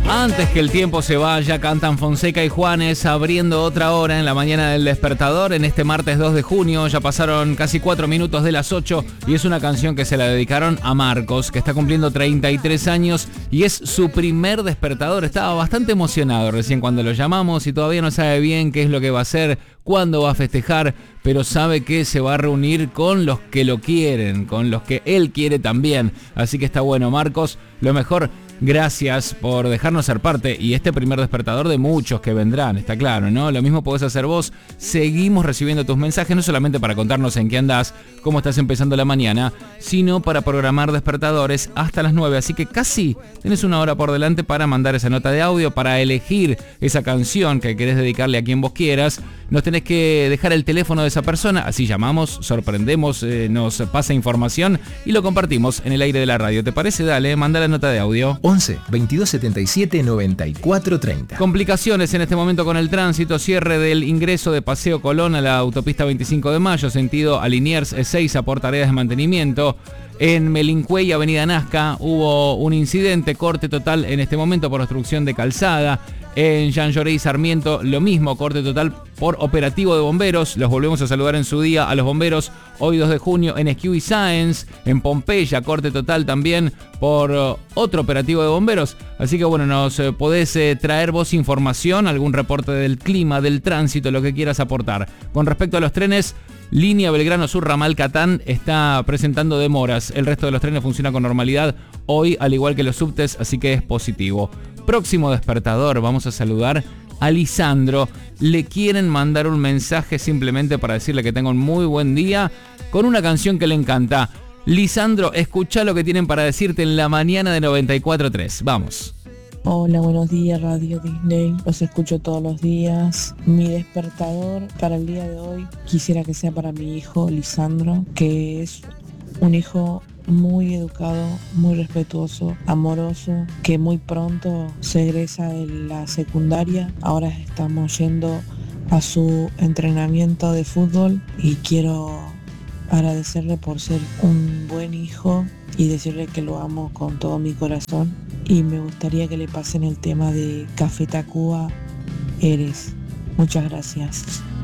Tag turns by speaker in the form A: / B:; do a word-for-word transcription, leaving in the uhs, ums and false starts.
A: Antes que el tiempo se vaya, cantan Fonseca y Juanes abriendo otra hora en la mañana del despertador en este martes dos de junio. Ya pasaron casi cuatro minutos de las ocho y es una canción que se la dedicaron a Marcos, que está cumpliendo treinta y tres años y es su primer despertador. Estaba bastante emocionado recién cuando lo llamamos y todavía no sabe bien qué es lo que va a hacer, cuándo va a festejar, pero sabe que se va a reunir con los que lo quieren, con los que él quiere también. Así que está bueno, Marcos, lo mejor. Gracias por dejarnos ser parte y este primer despertador de muchos que vendrán, está claro, ¿no? Lo mismo podés hacer vos. Seguimos recibiendo tus mensajes, no solamente para contarnos en qué andás, cómo estás empezando la mañana, sino para programar despertadores hasta las nueve. Así que casi tenés una hora por delante para mandar esa nota de audio, para elegir esa canción que querés dedicarle a quien vos quieras. Nos tenés que dejar el teléfono de esa persona, así llamamos, sorprendemos, eh, nos pasa información y lo compartimos en el aire de la radio. ¿Te parece? Dale, manda la nota de audio.
B: once, veintidós setenta y siete, noventa y cuatro treinta.
A: Complicaciones en este momento con el tránsito, cierre del ingreso de Paseo Colón a la autopista veinticinco de mayo, sentido a Liniers Ezeiza por tareas de mantenimiento. En Melincuey, Avenida Nazca, hubo un incidente, corte total en este momento por obstrucción de calzada. En Jean Lloré y Sarmiento, lo mismo, corte total por operativo de bomberos. Los volvemos a saludar en su día a los bomberos. Hoy dos de junio en Esquiú y Sáenz. En Pompeya, corte total también por uh, otro operativo de bomberos. Así que bueno, nos eh, podés eh, traer vos información, algún reporte del clima, del tránsito, lo que quieras aportar. Con respecto a los trenes, Línea Belgrano Sur Ramal Catán está presentando demoras. El resto de los trenes funciona con normalidad hoy, al igual que los subtes, así que es positivo. Próximo despertador, vamos a saludar a Lisandro. Le quieren mandar un mensaje simplemente para decirle que tenga un muy buen día con una canción que le encanta. Lisandro, escuchá lo que tienen para decirte en la mañana de noventa y cuatro punto tres. Vamos.
C: Hola, buenos días, Radio Disney. Los escucho todos los días. Mi despertador para el día de hoy quisiera que sea para mi hijo Lisandro, que es un hijo muy educado, muy respetuoso, amoroso, que muy pronto se egresa de la secundaria. Ahora estamos yendo a su entrenamiento de fútbol y quiero agradecerle por ser un buen hijo y decirle que lo amo con todo mi corazón. Y me gustaría que le pasen el tema de Café Tacuba, Eres. Muchas gracias.